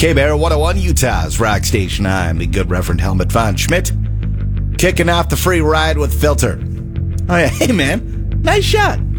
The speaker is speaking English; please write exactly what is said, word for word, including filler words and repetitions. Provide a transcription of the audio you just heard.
K-Bear one oh one, Utah's rock station. I'm the good Reverend Helmut von Schmidt. Kicking off the free ride with Filter. Oh yeah, hey man, nice shot.